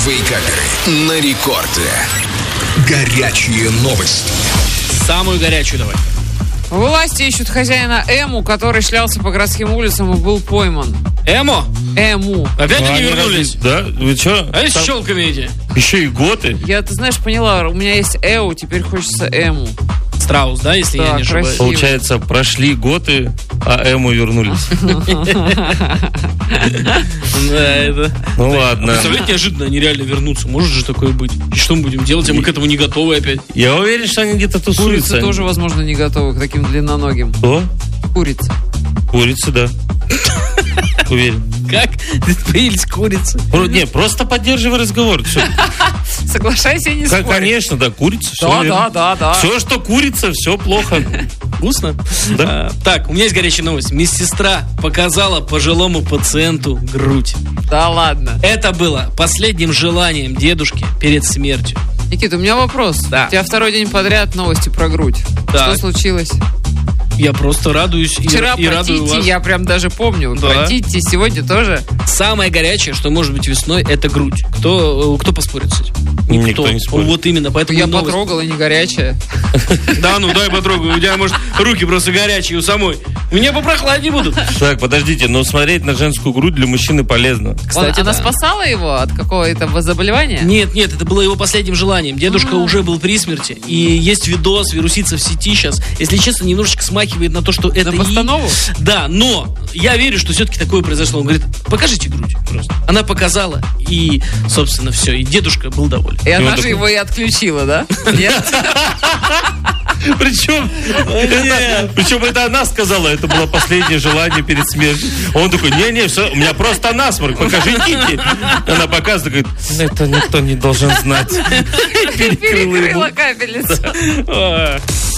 Вейкаперы на рекорде. Горячие новости. Самую горячую давай. Власти ищут хозяина Эму, который шлялся по городским улицам и был пойман. Эмо? Эму. Опять они вернулись? Да? Вы что? А с щелками эти? Еще и готы. Я, ты знаешь, поняла, у меня есть Эу, теперь хочется Эму. Страус, да, если я не ошибаюсь? красиво. Получается, прошли готы, а Эму вернулись. Да, это... Ну ладно. Представляете, неожиданно они реально вернутся. Может же такое быть? И что мы будем делать, а мы к этому не готовы опять? Я уверен, что они где-то Курицы тусуются. тоже, возможно, не готовы к таким длинноногим. Кто? Курицы. Курицы, да. Уверен. Как? Появились курицы. Не, просто поддерживай разговор. Всё. Соглашайся и не спорь. Конечно, да, курица. Да. Все, что курица, все плохо. Вкусно? Да. Так, у меня есть горячая новость. Медсестра показала пожилому пациенту грудь. Да ладно. Это было последним желанием дедушки перед смертью. Никита, у меня вопрос. Да. У тебя второй день подряд новости про грудь. Так. Что случилось? Я просто радуюсь Вчера и про радую Тити, вас. я прям даже помню. Да. Про Тити сегодня тоже. Самое горячее, что может быть весной, это грудь. Кто поспорит с этим? Никто не спорит. Вот именно, поэтому Я и новость. потрогала, не горячая. Да, ну дай потрогаю. У тебя, может, руки просто горячие у самой. У меня попрохладнее будут. Так, подождите, но смотреть на женскую грудь для мужчины полезно. Кстати, Она да. спасала его от какого-то заболевания? Нет, это было его последним желанием. Дедушка уже был при смерти. И есть видос, вирусится в сети сейчас. Если честно, немножечко смахивает на то, что это На постанову? Да, но я верю, что все-таки такое произошло. Он говорит, покажите грудь просто. Она показала, и, собственно, все. И дедушка был доволен. И она он же такой- его и отключила, да? Нет? Причем это она сказала, это было последнее желание перед смертью. Он такой, не, все, у меня просто насморк, покажи Тити. Она показывает, говорит, это никто не должен знать. Перекрыла капельницу.